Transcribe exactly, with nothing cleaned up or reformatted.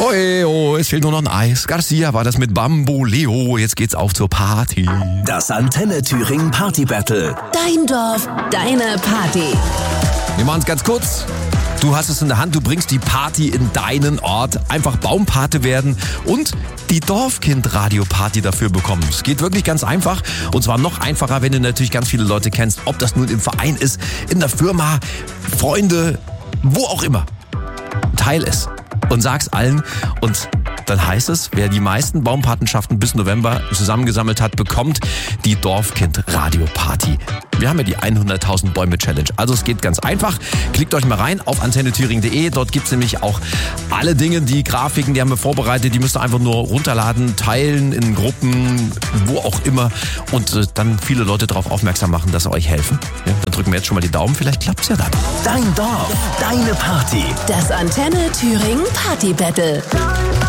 Oi, oh, es fehlt nur noch ein Eis. Garcia war das mit Bamboleo. Jetzt geht's auf zur Party. Das Antenne Thüringen Party Battle. Dein Dorf, deine Party. Wir machen's ganz kurz. Du hast es in der Hand, du bringst die Party in deinen Ort. Einfach Baumpate werden und die Dorfkind-Radio-Party dafür bekommen. Es geht wirklich ganz einfach und zwar noch einfacher, wenn du natürlich ganz viele Leute kennst. Ob das nun im Verein ist, in der Firma, Freunde, wo auch immer. Teil es und sag's allen und dann heißt es, wer die meisten Baumpatenschaften bis November zusammengesammelt hat, bekommt die Dorfkind-Radio-Party. Wir haben ja die hunderttausend Bäume Challenge. Also es geht ganz einfach. Klickt euch mal rein auf antenne thüringen punkt de. Dort gibt's nämlich auch alle Dinge, die Grafiken, die haben wir vorbereitet. Die müsst ihr einfach nur runterladen, teilen in Gruppen, wo auch immer. Und äh, dann viele Leute darauf aufmerksam machen, dass sie euch helfen. Ja, dann drücken wir jetzt schon mal die Daumen. Vielleicht klappt's ja dann. Dein Dorf, deine Party. Das Antenne Thüringen Party Battle.